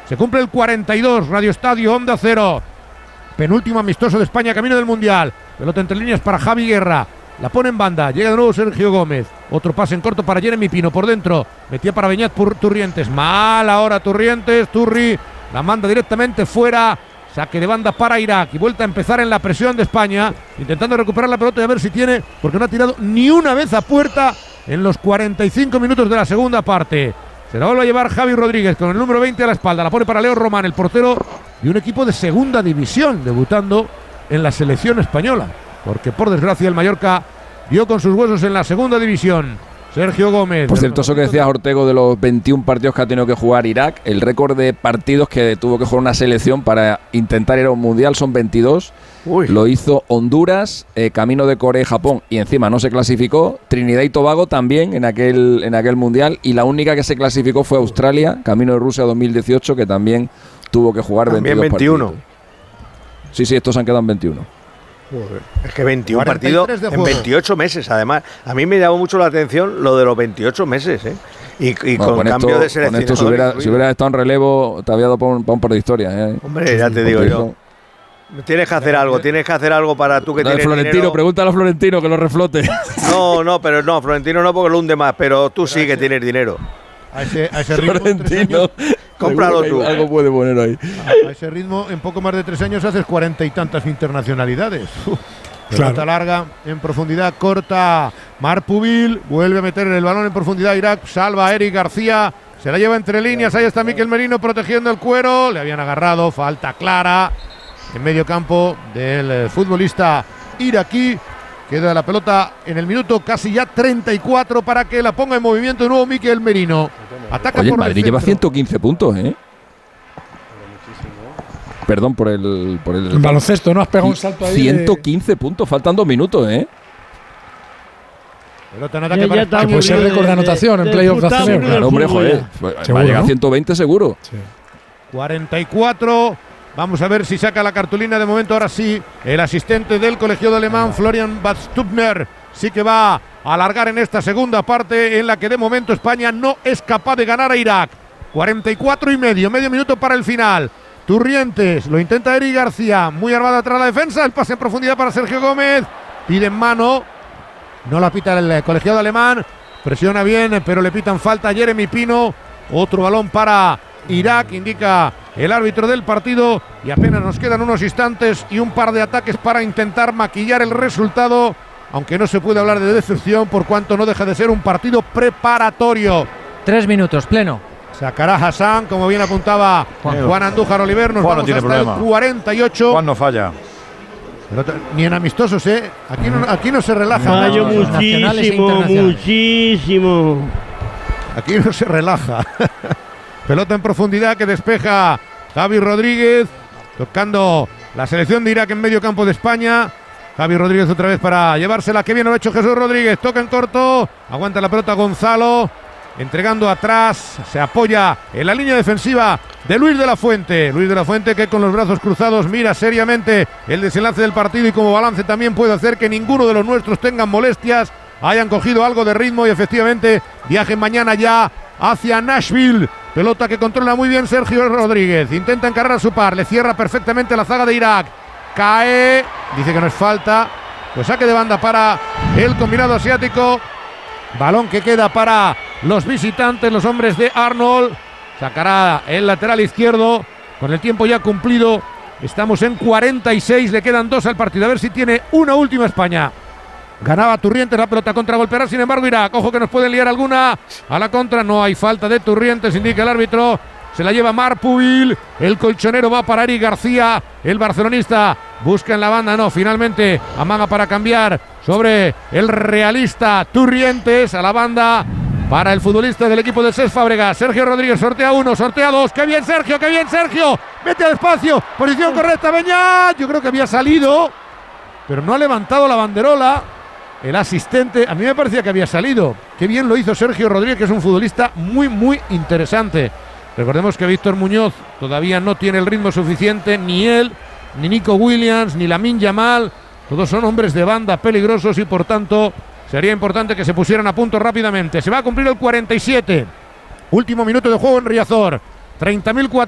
Se cumple el 42, Radio Estadio, Onda Cero. Penúltimo amistoso de España, camino del Mundial. Pelota entre líneas para Javi Guerra. La pone en banda, llega de nuevo Sergio Gómez. Otro pase en corto para Jeremy Pino por dentro. Metía para Beñat Turrientes. Mal ahora Turrientes. Turri la manda directamente fuera. Saque de banda para Irak y vuelta a empezar en la presión de España, intentando recuperar la pelota y a ver si tiene, porque no ha tirado ni una vez a puerta en los 45 minutos de la segunda parte. Se la vuelve a llevar Javi Rodríguez con el número 20 a la espalda. La pone para Leo Román, el portero de un equipo de segunda división, debutando en la selección española, porque por desgracia el Mallorca dio con sus huesos en la segunda división. Sergio Gómez. Por cierto, eso que decías, Ortego, de los 21 partidos que ha tenido que jugar Irak, el récord de partidos que tuvo que jugar una selección para intentar ir a un mundial son 22. Uy. Lo hizo Honduras, camino de Corea y Japón, y encima no se clasificó. Trinidad y Tobago también en aquel mundial, y la única que se clasificó fue Australia, camino de Rusia 2018, que también tuvo que jugar también 21 partidos. Sí, estos han quedado en 21. Es que 21 partidos en 28 meses, además. A mí me llamó mucho la atención lo de los 28 meses, ¿eh? Y bueno, con cambio de selección. Con esto, si hubiera estado en relevo, te había dado para un par de historias, ¿eh? Hombre, ya te digo yo. Tienes que hacer algo para tú que tienes Florentino, dinero. Pregúntale a Florentino que lo reflote. No, Florentino no, porque lo hunde más, pero tú sí que tienes dinero. A ese ritmo, Florentino, cómpralo tú. Algo puede poner ahí. A ese ritmo, en poco más de 3 años haces 40 y tantas internacionalidades. Pelota larga, en profundidad, corta. Marpubil vuelve a meter el balón en profundidad. Irak salva a Eric García. Se la lleva entre líneas. Ahí está Miquel Merino protegiendo el cuero. Le habían agarrado. Falta clara en medio campo del futbolista iraquí. Queda la pelota en el minuto casi ya 34 para que la ponga en movimiento de nuevo Miquel Merino. Ataca. Oye, por Madrid lleva 115 puntos, ¿eh? Perdón por el baloncesto, ¿no? Has pegado un salto ahí. 115 puntos, faltan 2 minutos, ¿eh? Pelota en ataque para puede ser récord de anotación en playoff de ACB. Claro, hombre, joder. Va a llegar a 120 seguro. Sí. 44. Vamos a ver si saca la cartulina. De momento, ahora sí, el asistente del colegiado alemán, Florian Badstubner, sí que va a alargar en esta segunda parte, en la que de momento España no es capaz de ganar a Irak. 44 y medio minuto para el final. Turrientes, lo intenta Eric García, muy armada atrás la defensa, el pase en profundidad para Sergio Gómez, pide en mano, no la pita el colegiado alemán, presiona bien, pero le pitan falta a Jeremy Pino. Otro balón para Irak, indica el árbitro del partido, y apenas nos quedan unos instantes y un par de ataques para intentar maquillar el resultado, aunque no se puede hablar de decepción por cuanto no deja de ser un partido preparatorio. 3 minutos, pleno. Sacará Hassan, como bien apuntaba Juan Andújar Oliver. Nos vamos hasta el 48. Juan no falla. Ni en amistosos, ¿eh? Aquí no se relaja. Fallo muchísimo. Aquí no se relaja. Pelota en profundidad que despeja Javi Rodríguez, tocando la selección de Irak en medio campo de España. Javi Rodríguez otra vez para llevársela. Qué bien lo ha hecho Jesús Rodríguez. Toca en corto. Aguanta la pelota Gonzalo. Entregando atrás. Se apoya en la línea defensiva de Luis de la Fuente. Luis de la Fuente, que con los brazos cruzados mira seriamente el desenlace del partido, y como balance también puede hacer que ninguno de los nuestros tengan molestias, hayan cogido algo de ritmo y efectivamente viajen mañana ya hacia Nashville. Pelota que controla muy bien Sergio Rodríguez. Intenta encarar a su par. Le cierra perfectamente la zaga de Irak. Cae. Dice que no es falta. Pues saque de banda para el combinado asiático. Balón que queda para los visitantes, los hombres de Arnold. Sacará el lateral izquierdo. Con el tiempo ya cumplido, estamos en 46. Le quedan 2 al partido. A ver si tiene una última España. Ganaba Turrientes, la pelota contragolpeará, sin embargo Irak. Ojo que nos pueden liar alguna a la contra. No hay falta de Turrientes, indica el árbitro. Se la lleva Marpubil. El colchonero va para Eric García. El barcelonista busca en la banda. No, finalmente amaga para cambiar sobre el realista Turrientes. A la banda para el futbolista del equipo de Cesc Fàbregas. Sergio Rodríguez sortea 1, sortea 2. ¡Qué bien Sergio! ¡Qué bien Sergio! Vete al espacio. Posición correcta, Beñat. Yo creo que había salido, pero no ha levantado la banderola. El asistente, a mí me parecía que había salido. Qué bien lo hizo Sergio Rodríguez, que es un futbolista muy, muy interesante. Recordemos que Víctor Muñoz todavía no tiene el ritmo suficiente, ni él, ni Nico Williams, ni Lamine Yamal. Todos son hombres de banda peligrosos y por tanto sería importante que se pusieran a punto rápidamente. Se va a cumplir el 47. Último minuto de juego en Riazor. 30.000